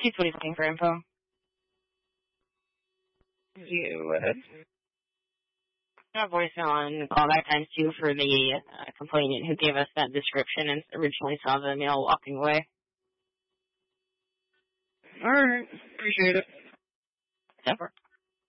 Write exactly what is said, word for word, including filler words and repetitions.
He's what he's looking for info. You ahead. Got a voicemail on callback times two for the uh, complainant who gave us that description and originally saw the male walking away. Alright, appreciate it. Never.